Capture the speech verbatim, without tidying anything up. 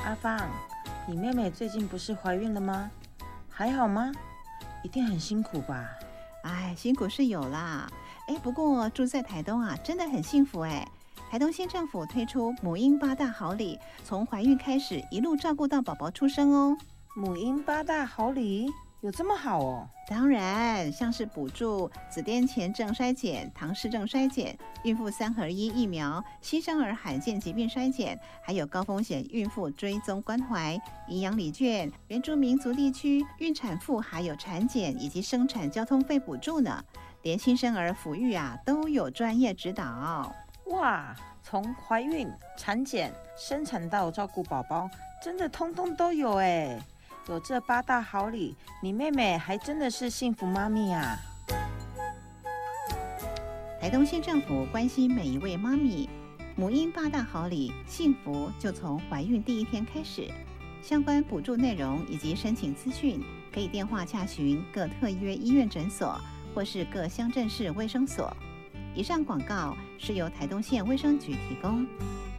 阿芳，你妹妹最近不是怀孕了吗？还好吗？一定很辛苦吧？ 哎，辛苦是有啦。哎，不过住在台东啊，真的很幸福哎。台东县政府推出母婴八大好礼，从怀孕开始一路照顾到宝宝出生哦。 母婴八大好礼有这么好哦？ 当然，像是补助子癫前症筛检、唐氏症筛检、孕妇三合一疫苗、新生儿罕见疾病筛检，还有高风险孕妇追踪关怀、营养礼券、原住民族地区孕产妇还有产检以及生产交通费补助呢。连新生儿抚育啊都有专业指导。 哇，从怀孕、产检、生产到照顾宝宝，真的通通都有哎！有这八大好礼，你妹妹还真的是幸福妈咪啊！ 台东县政府关心每一位妈咪，母婴八大好礼，幸福就从怀孕第一天开始。相关补助内容以及申请资讯，可以电话洽询各特约医院诊所或是各乡镇市卫生所。以上广告是由台东县卫生局提供。